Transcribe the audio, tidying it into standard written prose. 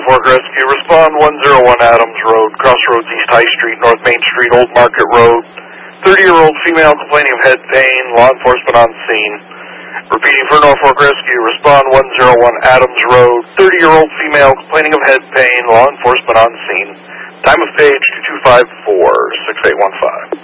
Norfolk Rescue. Respond 101 Adams Road, Crossroads East High Street, North Main Street, Old Market Road. 30-year-old female complaining of head pain. Law enforcement on scene. Repeating for Norfolk Rescue. Respond 101 Adams Road. 30-year-old female complaining of head pain. Law enforcement on scene. Time of page 2254-6815.